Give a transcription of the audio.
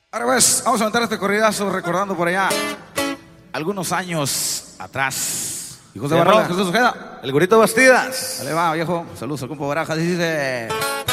Ahora pues, vamos a aventar este corridazo recordando por allá algunos años atrás. Hijos de Barrón, Jesús Ojeda. El Gorrito Bastidas. Dale va, viejo. Saludos al compa Barajas. Dice...